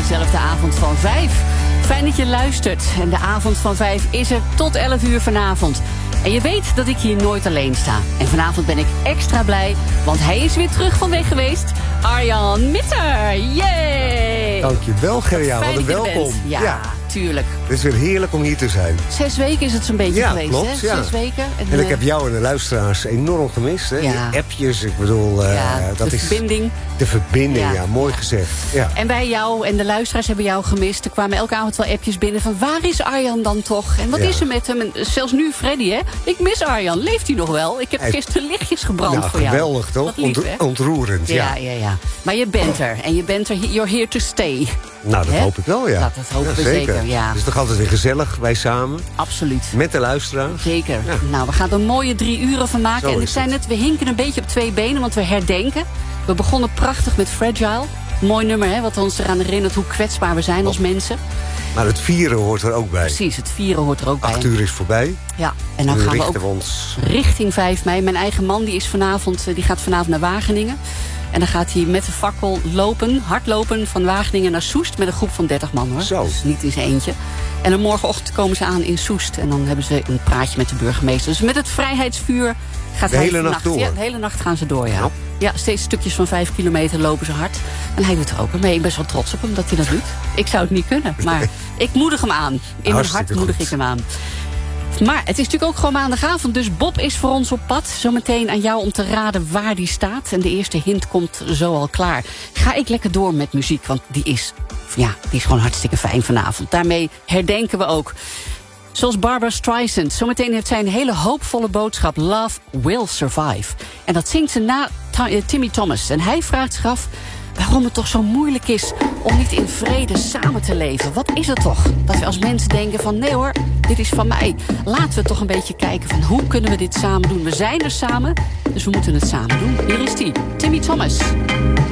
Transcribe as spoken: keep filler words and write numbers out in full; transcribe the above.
dezelfde avond van vijf. Fijn dat je luistert. En de avond van vijf is er tot elf uur vanavond. En je weet dat ik hier nooit alleen sta. En vanavond ben ik extra blij, want hij is weer terug van weg geweest. Arjan Mitter, yay! Dankjewel, Gerja. Wat een welkom. Ja, ja, tuurlijk. Het is weer heerlijk om hier te zijn. Zes weken is het zo'n beetje ja, geweest, klopt, hè? Ja. Zes weken. En, en ik heb jou en de luisteraars enorm gemist, hè? Ja. Die appjes, ik bedoel... Uh, ja, dat de is verbinding. De verbinding, ja, ja mooi ja. gezegd. Ja. En wij jou en de luisteraars hebben jou gemist. Er kwamen elke avond wel appjes binnen van waar is Arjan dan toch? En wat ja. is er met hem? En zelfs nu Freddy, hè? Ik mis Arjan. Leeft hij nog wel? Ik heb hij... gisteren lichtjes gebrand nou, voor jou. Geweldig, toch? Lief, Ont ontroerend, ja. Ja, ja, ja. Maar je bent er. En je bent er. You're here to stay. Nou, dat Hè? hoop ik wel, ja. Dat, dat hopen ja, we zeker. zeker, ja. Het is toch altijd weer gezellig, wij samen. Absoluut. Met de luisteraars. Zeker. Ja. Nou, we gaan er mooie drie uren van maken. Zo en ik is zei het. net, we hinken een beetje op twee benen, want we herdenken. We begonnen prachtig met Fragile. Mooi nummer, hè, wat ons eraan herinnert hoe kwetsbaar we zijn als mensen. Maar het vieren hoort er ook bij. Precies, het vieren hoort er ook bij. Acht uur is voorbij. Ja, en dan nu gaan we richten ook we ons... richting vijf mei. Mijn eigen man die is vanavond, die gaat vanavond naar Wageningen. En dan gaat hij met de fakkel lopen, hardlopen van Wageningen naar Soest... met een groep van dertig man, hoor. Zo. Dus niet in zijn eentje. En dan morgenochtend komen ze aan in Soest. En dan hebben ze een praatje met de burgemeester. Dus met het vrijheidsvuur gaat de hij hele vannacht, nacht door? Ja, de hele nacht gaan ze door, ja. Nou. Ja, steeds stukjes van vijf kilometer lopen ze hard. En hij doet er ook mee. Ik ben best wel trots op hem dat hij dat doet. Ik zou het niet kunnen, maar ik moedig hem aan. In mijn Hartstikke hart moedig goed. ik hem aan. Maar het is natuurlijk ook gewoon maandagavond, dus Bob is voor ons op pad. Zometeen aan jou om te raden waar die staat. En de eerste hint komt zo al klaar. Ga ik lekker door met muziek, want die is, ja, die is gewoon hartstikke fijn vanavond. Daarmee herdenken we ook. Zoals Barbara Streisand. Zometeen heeft zij een hele hoopvolle boodschap. Love will survive. En dat zingt ze na Timmy Thomas. En hij vraagt zich af waarom het toch zo moeilijk is om niet in vrede samen te leven. Wat is het toch? Dat we als mensen denken van nee hoor, dit is van mij. Laten we toch een beetje kijken van hoe kunnen we dit samen doen. We zijn er samen, dus we moeten het samen doen. Hier is die, Timmy Thomas.